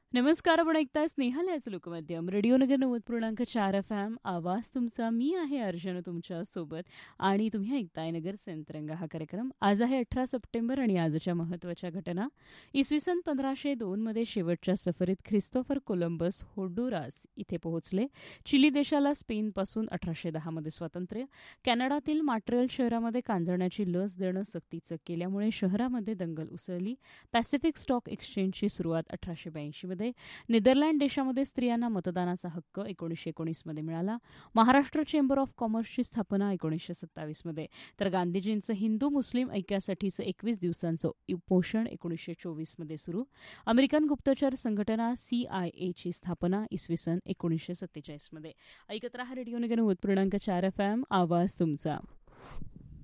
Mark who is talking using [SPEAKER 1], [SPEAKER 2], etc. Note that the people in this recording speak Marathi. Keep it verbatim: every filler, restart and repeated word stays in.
[SPEAKER 1] नमस्कार. आपण ऐकताय स्नेहालयाचं लोकमाध्यम रेडिओनगर नव्वद पूर्णांक चार एफ एम. आवाज तुमचा. मी आहे अर्चना तुमच्या सोबत आणि तुम्ही ऐकताय नगर सेंतरंग हा कार्यक्रम. आज आहे अठरा सप्टेंबर आणि आजच्या महत्त्वाच्या घटना. इसवी सन पंधराशे दोनमध्ये शेवटच्या सफरीत ख्रिस्तोफर कोलंबस होंडुरास इथे पोहोचले. चिली देशाला स्पेनपासून अठराशे दहामध्ये स्वातंत्र्य. कॅनडातील मॉन्ट्रियल शहरामध्ये कांजण्याची लस देणं सक्तीचं केल्यामुळे शहरामध्ये दंगल उसळली. पॅसिफिक स्टॉक एक्सचेंजची सुरुवात अठराशे ब्याऐंशीमध्ये. नेदरलँड देशामध्ये स्त्रियांना मतदानाचा हक्क एकोणीसशे एकोणीसमध्ये मिळाला. महाराष्ट्र चेंबर ऑफ कॉमर्सची स्थापना एकोणीसशे सत्तावीसमध्ये. तर गांधीजींचं हिंदू मुस्लिम ऐक्यासाठीचं एकवीस दिवसांचं उपोषण एकोणीसशे चोवीसमध्ये सुरू. अमेरिकन गुप्तचर संघटना सी आय एची स्थापना इसवी सन एकोणीसशे सत्तेचाळीसमध्ये. ऐकत रहा रेडिओ नगर नव्वद पूर्णांक चार एफ एम. आवाज तुमचा.